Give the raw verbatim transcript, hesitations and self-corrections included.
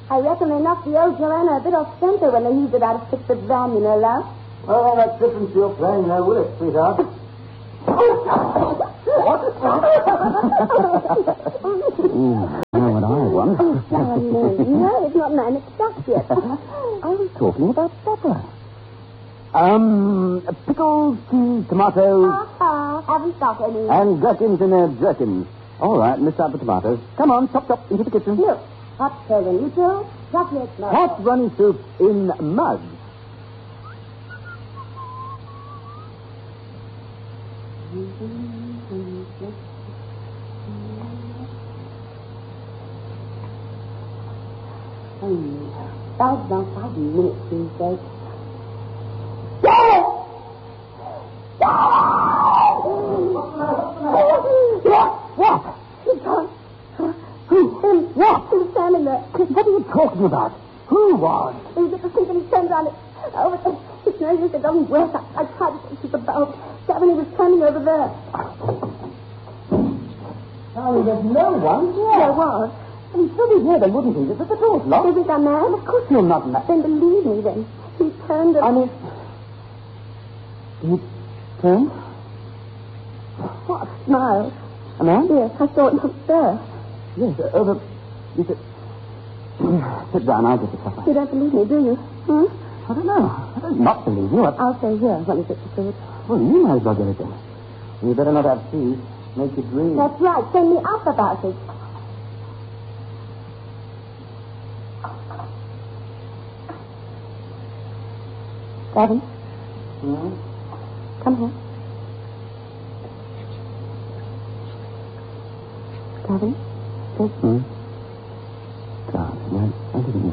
I reckon they knocked the old Joanna a bit off center when they heaved it out of Pittsburgh van, you know, love. Well, that difference you're playing there, will it, sweetheart? What? mm, you know what I want? Oh, darling. No, it's not nine o'clock yet. I was talking about supper. Um, pickles, cheese, tomatoes. Uh-huh. Haven't got any. And gherkins in their jerkins. All right, miss out the tomatoes. Come on, chop, chop, into the kitchen. Look, hot serving. You two, chocolate. Hot runny soup in mugs. Five, about five minutes, these days. What? What? He's gone. Who? Him. What? He was standing there. What are you talking about? Who was? He was at the sink and he turned around. Over there. It's no use. It doesn't work. I, I tried to fix the bulb. Gavin, he was standing over there. Charlie, there's no one here. There was. He'd still be here then, wouldn't he? But the door's locked. You think I'm mad? Of course you're not mad. Then believe me, then. He turned and... I mean... He turned? What a smile. A man? Yes, I saw it upstairs. Yes, uh, over... You said... Sit down, I'll get the supper. You don't believe me, do you? Hmm? I don't know. I don't not believe you. I... I'll stay here when you get the food. Well, you might as well get it then. You better not have tea. Make you dream. That's right. Send me up about it. Gavin? Hmm? Come here. Gavin? This? Hmm? God, I, I didn't